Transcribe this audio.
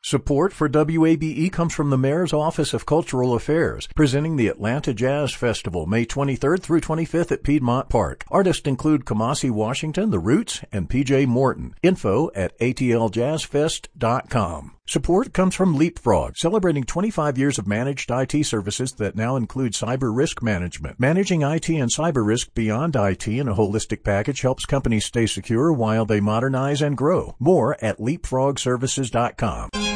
Support for WABE comes from the Mayor's Office of Cultural Affairs, presenting the Atlanta Jazz Festival, May 23rd through 25th at Piedmont Park. Artists include Kamasi Washington, The Roots, and PJ Morton. Info at atljazzfest.com. Support comes from Leapfrog, celebrating 25 years of managed IT services that now include cyber risk management. Managing IT and cyber risk beyond IT in a holistic package helps companies stay secure while they modernize and grow. More at leapfrogservices.com.